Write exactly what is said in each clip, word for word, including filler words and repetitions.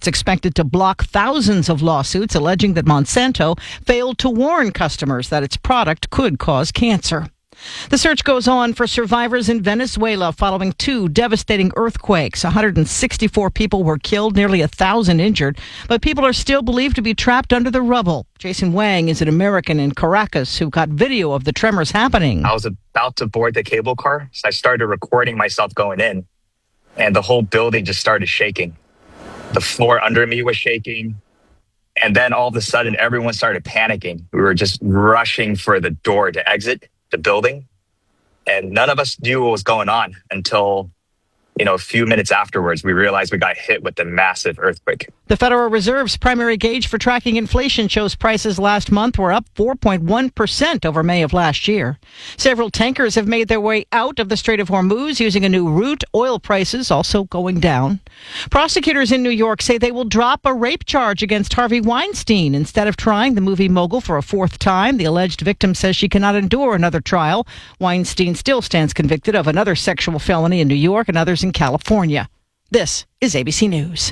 It's expected to block thousands of lawsuits alleging that Monsanto failed to warn customers that its product could cause cancer. The search goes on for survivors in Venezuela following two devastating earthquakes. one hundred sixty-four people were killed, nearly one thousand injured, but people are still believed to be trapped under the rubble. Jason Wang is an American in Caracas who got video of the tremors happening. I was about to board the cable car, so I started recording myself going in, and the whole building just started shaking. The floor under me was shaking. And then all of a sudden, everyone started panicking. We were just rushing for the door to exit the building. And none of us knew what was going on until, you know, a few minutes afterwards, we realized we got hit with a massive earthquake. The Federal Reserve's primary gauge for tracking inflation shows prices last month were up four point one percent over May of last year. Several tankers have made their way out of the Strait of Hormuz using a new route. Oil prices also going down. Prosecutors in New York say they will drop a rape charge against Harvey Weinstein instead of trying the movie mogul for a fourth time. The alleged victim says she cannot endure another trial. Weinstein still stands convicted of another sexual felony in New York and others in California. This is A B C News.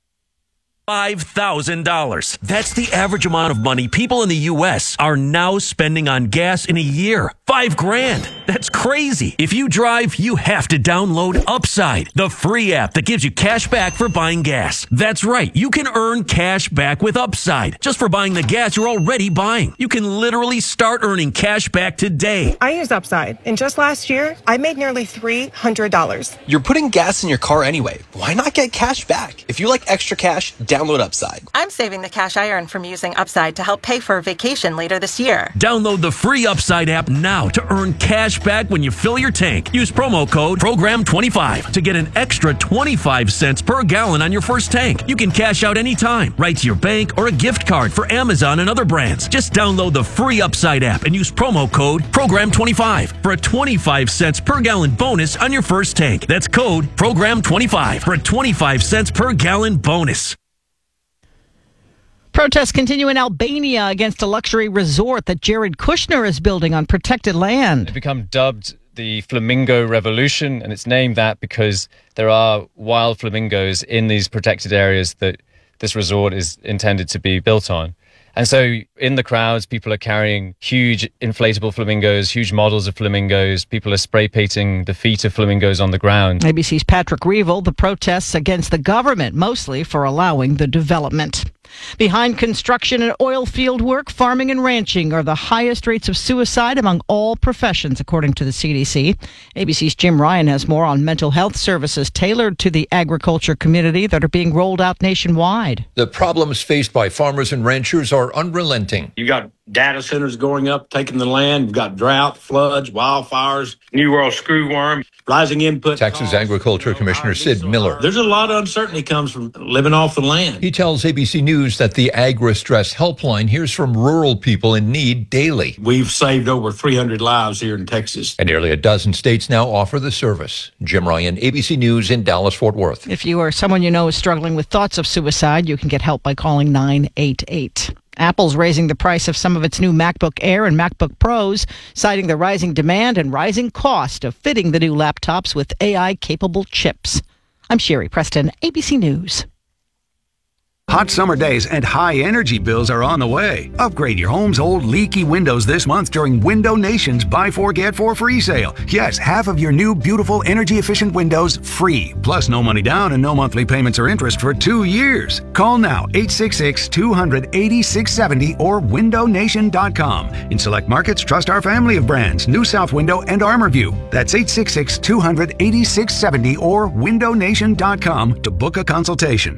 five thousand dollars. That's the average amount of money people in the U S are now spending on gas in a year. Five grand. That's crazy. If you drive, you have to download Upside, the free app that gives you cash back for buying gas. That's right. You can earn cash back with Upside just for buying the gas you're already buying. You can literally start earning cash back today. I use Upside, and just last year, I made nearly three hundred dollars. You're putting gas in your car anyway. Why not get cash back? If you like extra cash, download Upside. I'm saving the cash I earn from using Upside to help pay for a vacation later this year. Download the free Upside app now to earn cash back when you fill your tank. Use promo code program twenty-five to get an extra twenty-five cents per gallon on your first tank. You can cash out anytime, right to your bank or a gift card for Amazon and other brands. Just download the free Upside app and use promo code program twenty-five for a twenty-five cents per gallon bonus on your first tank. That's code program twenty-five for a twenty-five cents per gallon bonus. Protests continue in Albania against a luxury resort that Jared Kushner is building on protected land. It's become dubbed the Flamingo Revolution, and it's named that because there are wild flamingos in these protected areas that this resort is intended to be built on. And so in the crowds, people are carrying huge inflatable flamingos, huge models of flamingos. People are spray painting the feet of flamingos on the ground. A B C's Patrick Reevell, the protests against the government, mostly for allowing the development. Behind construction and oil field work, farming and ranching are the highest rates of suicide among all professions, according to the C D C. A B C's Jim Ryan has more on mental health services tailored to the agriculture community that are being rolled out nationwide. The problems faced by farmers and ranchers are unrelenting. You got data centers going up, taking the land. You've got drought, floods, wildfires, New World screwworm, rising input Texas costs. Agriculture Commissioner Sid Miller. There's a lot of uncertainty comes from living off the land. He tells A B C News that the Agri-Stress Helpline hears from rural people in need daily. We've saved over three hundred lives here in Texas. And nearly a dozen states now offer the service. Jim Ryan, A B C News in Dallas-Fort Worth. If you or someone you know is struggling with thoughts of suicide, you can get help by calling nine eight eight. Apple's raising the price of some of its new MacBook Air and MacBook Pros, citing the rising demand and rising cost of fitting the new laptops with A I-capable chips. I'm Sherry Preston, A B C News. Hot summer days and high energy bills are on the way. Upgrade your home's old leaky windows this month during Window Nation's Buy Four Get Four free sale. Yes, half of your new beautiful energy efficient windows free. Plus no money down and no monthly payments or interest for two years. Call now eight six six, two hundred, eighty-six seventy or window nation dot com. In select markets, trust our family of brands, New South Window and ArmorView. That's eight six six, two hundred, eighty-six seventy or window nation dot com to book a consultation.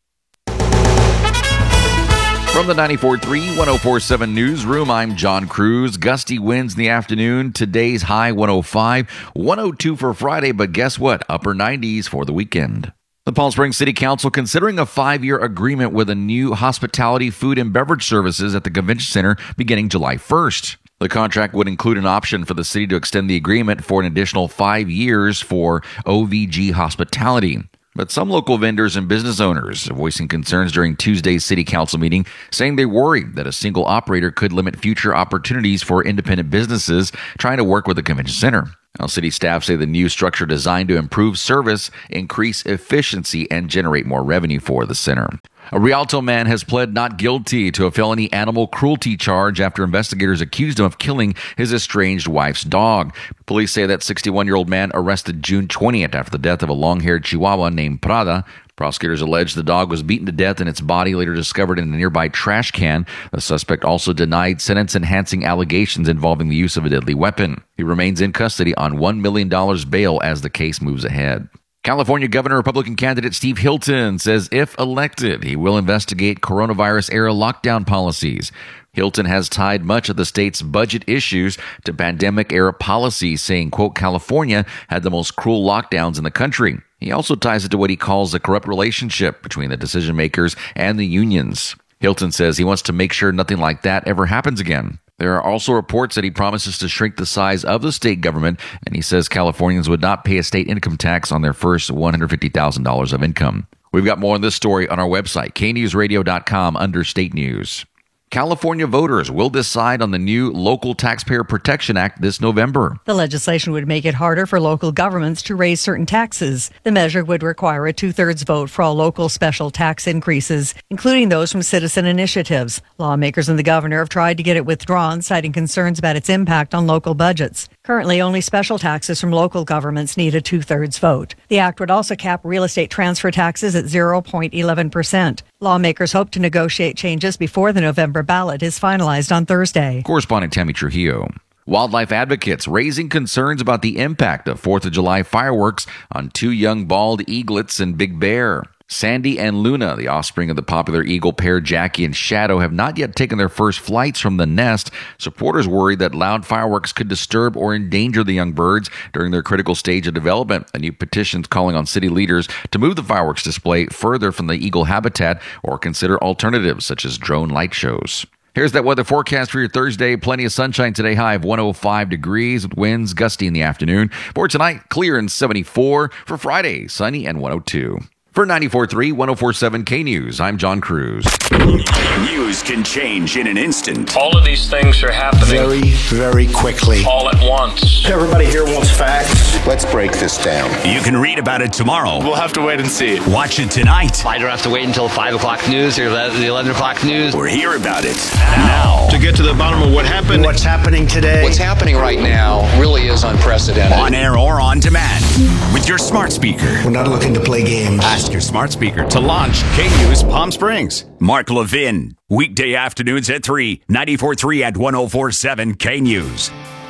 From the ninety-four point three, one oh four point seven newsroom, I'm John Cruz. Gusty winds in the afternoon. Today's high one oh five, one oh two for Friday, but guess what? Upper nineties for the weekend. The Palm Springs City Council considering a five-year agreement with a new hospitality, food, and beverage services at the Convention Center beginning July first. The contract would include an option for the city to extend the agreement for an additional five years for O V G hospitality. But some local vendors and business owners are voicing concerns during Tuesday's City Council meeting, saying they worry that a single operator could limit future opportunities for independent businesses trying to work with the Convention Center. Now, city staff say the new structure designed to improve service, increase efficiency, and generate more revenue for the center. A Rialto man has pled not guilty to a felony animal cruelty charge after investigators accused him of killing his estranged wife's dog. Police say that sixty-one-year-old man arrested June twentieth after the death of a long-haired Chihuahua named Prada. Prosecutors allege the dog was beaten to death and its body later discovered in a nearby trash can. The suspect also denied sentence-enhancing allegations involving the use of a deadly weapon. He remains in custody on one million dollars bail as the case moves ahead. California Governor Republican candidate Steve Hilton says if elected, he will investigate coronavirus-era lockdown policies. Hilton has tied much of the state's budget issues to pandemic-era policies, saying, quote, California had the most cruel lockdowns in the country. He also ties it to what he calls a corrupt relationship between the decision makers and the unions. Hilton says he wants to make sure nothing like that ever happens again. There are also reports that he promises to shrink the size of the state government, and he says Californians would not pay a state income tax on their first one hundred fifty thousand dollars of income. We've got more on this story on our website, k news radio dot com, under State News. California voters will decide on the new Local Taxpayer Protection Act this November. The legislation would make it harder for local governments to raise certain taxes. The measure would require a two-thirds vote for all local special tax increases, including those from citizen initiatives. Lawmakers and the governor have tried to get it withdrawn, citing concerns about its impact on local budgets. Currently, only special taxes from local governments need a two-thirds vote. The act would also cap real estate transfer taxes at zero point one one percent. Lawmakers hope to negotiate changes before the November ballot is finalized on Thursday. Correspondent Tammy Trujillo. Wildlife advocates raising concerns about the impact of fourth of July fireworks on two young bald eaglets in Big Bear. Sandy and Luna, the offspring of the popular eagle pair Jackie and Shadow, have not yet taken their first flights from the nest. Supporters worry that loud fireworks could disturb or endanger the young birds during their critical stage of development. A new petition calling on city leaders to move the fireworks display further from the eagle habitat or consider alternatives such as drone light shows. Here's that weather forecast for your Thursday. Plenty of sunshine today, high of one oh five degrees with winds gusty in the afternoon. For tonight, clear and seventy-four. For Friday, sunny and one oh two. For ninety-four point three, one oh four point seven K News, I'm John Cruz. News can change in an instant. All of these things are happening very, very quickly. All at once. Everybody here wants facts. Let's break this down. You can read about it tomorrow. We'll have to wait and see. Watch it tonight. I don't have to wait until five o'clock news or the eleven o'clock news. Or hear about it now. To get to the bottom of what happened. What's happening today. What's happening right now really is unprecedented. On air or on demand. With your smart speaker. We're not looking to play games. Ask your smart speaker to launch K News Palm Springs. Mark Levin. Weekday afternoons at three. ninety-four point three at one oh four point seven K News.